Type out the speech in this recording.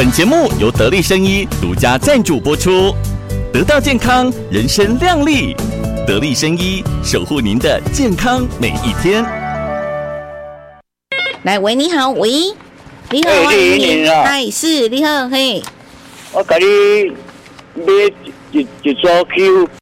本节目由得力生医独家赞助播出，得到健康，人生亮丽。得力生医，守护您的健康每一天。 来，喂，你好，喂，你好，欢迎你，嗨，是你好，嘿， 我给你买一组